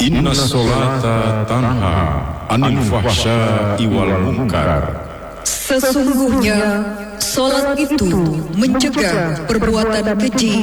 Inna sholata tanha anil fahsya'i wal munkar. Sesungguhnya salat itu mencegah perbuatan keji